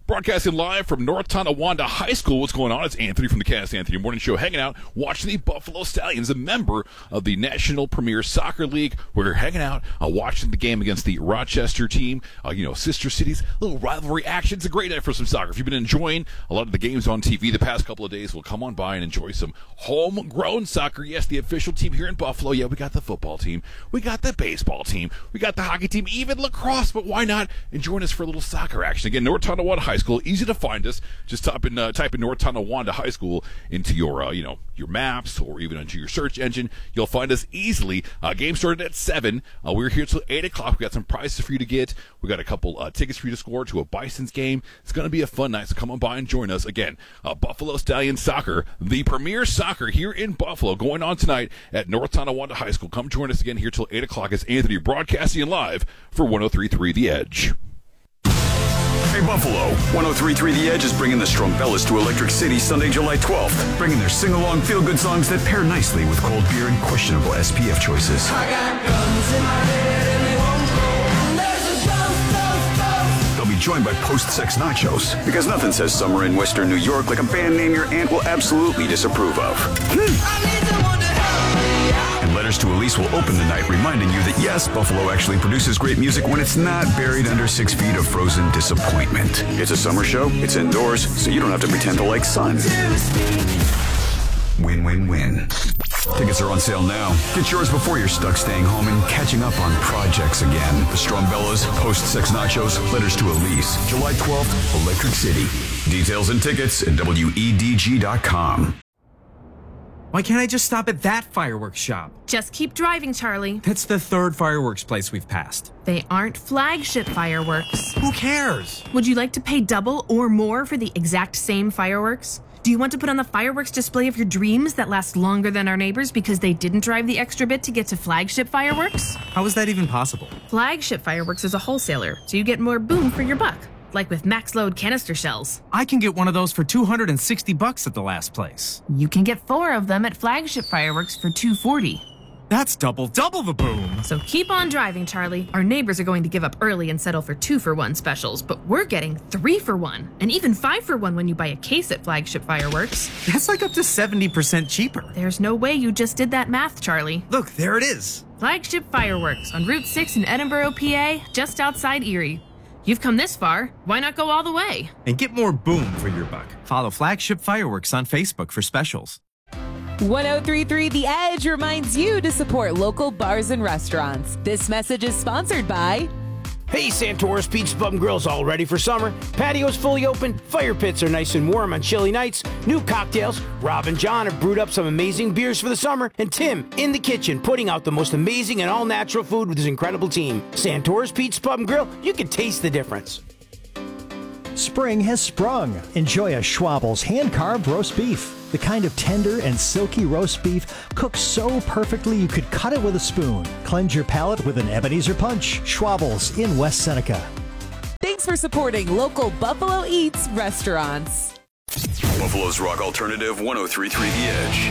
Broadcasting live from North Tonawanda High School. What's going on? It's Anthony from the Cast Anthony Morning Show, hanging out, watching the Buffalo Stallions, a member of the National Premier Soccer League. We're hanging out, watching the game against the Rochester team. Sister cities, little rivalry action. It's a great night for some soccer. If you've been enjoying a lot of the games on TV the past couple of days, we'll come on by and enjoy some homegrown soccer. Yes, the official team here in Buffalo. Yeah, we got the football team. We got the baseball team. We got the hockey team, even lacrosse. But why not join us for a little soccer action? Again, North Tonawanda High School, easy to find us. Just type in North Tonawanda High School into your maps or even into your search engine. You'll find us easily. Game started at 7. We're here till 8 o'clock. We got some prizes for you to get. We got a couple tickets for you to score to a Bison's game. It's going to be a fun night, so come on by and join us. Again, Buffalo Stallion Soccer, the premier soccer here in Buffalo, going on tonight at North Tonawanda High School. Come join us again here till 8 o'clock as Anthony broadcasting live for 103.3 The Edge. Hey Buffalo, 103.3 The Edge is bringing the Strombelas to Electric City Sunday, July 12th, bringing their sing-along feel-good songs that pair nicely with cold beer and questionable SPF choices. I got guns in my head and they won't go. There's a ghost. They'll be joined by Post-Sex Nachos, because nothing says summer in Western New York like a band name your aunt will absolutely disapprove of. I need someone to help me out. And Letters to Elise will open the night reminding you that yes, Buffalo actually produces great music when it's not buried under 6 feet of frozen disappointment. It's a summer show, it's indoors, so you don't have to pretend to like sun. Win-win-win. Tickets are on sale now. Get yours before you're stuck staying home and catching up on projects again. The Strombelas, Post-Sex Nachos, Letters to Elise. July 12th, Electric City. Details and tickets at WEDG.com. Why can't I just stop at that fireworks shop? Just keep driving, Charlie. That's the third fireworks place we've passed. They aren't flagship fireworks. Who cares? Would you like to pay double or more for the exact same fireworks? Do you want to put on the fireworks display of your dreams that lasts longer than our neighbors because they didn't drive the extra bit to get to flagship fireworks? How is that even possible? Flagship fireworks is a wholesaler, so you get more boom for your buck. Like with max load canister shells. I can get one of those for $260 at the last place. You can get 4 of them at flagship fireworks for $240. That's double the boom. So keep on driving, Charlie. Our neighbors are going to give up early and settle for 2-for-1 specials, but we're getting 3-for-1 and even 5-for-1 when you buy a case at flagship fireworks. That's like up to 70% cheaper. There's no way you just did that math, Charlie. Look, there it is. Flagship Fireworks on Route 6 in Edinburgh, PA, just outside Erie. You've come this far, why not go all the way? And get more boom for your buck. Follow Flagship Fireworks on Facebook for specials. 103.3 The Edge reminds you to support local bars and restaurants. This message is sponsored by... Hey, Santora's Pizza Pub and Grill's all ready for summer. Patio's fully open, fire pits are nice and warm on chilly nights, new cocktails. Rob and John have brewed up some amazing beers for the summer, and Tim, in the kitchen, putting out the most amazing and all-natural food with his incredible team. Santora's Pizza Pub and Grill, you can taste the difference. Spring has sprung. Enjoy a Schwabel's hand-carved roast beef. The kind of tender and silky roast beef cooked so perfectly you could cut it with a spoon. Cleanse your palate with an Ebenezer Punch. Schwabel's in West Seneca. Thanks for supporting local Buffalo Eats restaurants. Buffalo's Rock Alternative 103.3 The Edge.